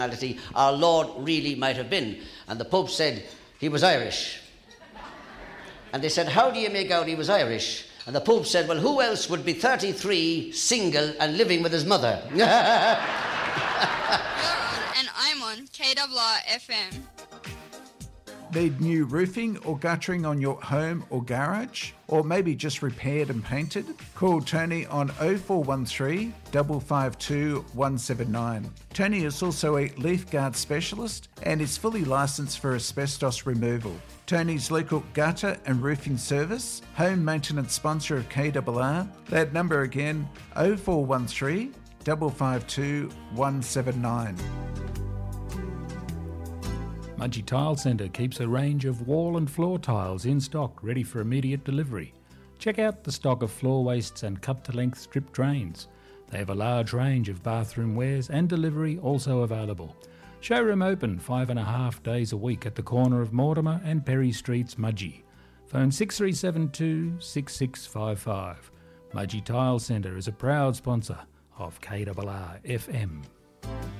our Lord really might have been. And the Pope said he was Irish. And they said, how do you make out he was Irish? And the Pope said, well, who else would be 33, single, and living with his mother? You're on, and I'm on KRR-FM. Need new roofing or guttering on your home or garage? Or maybe just repaired and painted? Call Tony on 0413 552 179. Tony is also a leaf guard specialist and is fully licensed for asbestos removal. Tony's local gutter and roofing service, home maintenance sponsor of KRR. That number again, 0413 552 179. Mudgee Tile Centre keeps a range of wall and floor tiles in stock ready for immediate delivery. Check out the stock of floor wastes and cut-to-length strip drains. They have a large range of bathroom wares and delivery also available. Showroom open 5.5 days a week at the corner of Mortimer and Perry Streets, Mudgee. Phone 6372 6655. Mudgee Tile Centre is a proud sponsor of KRR-FM.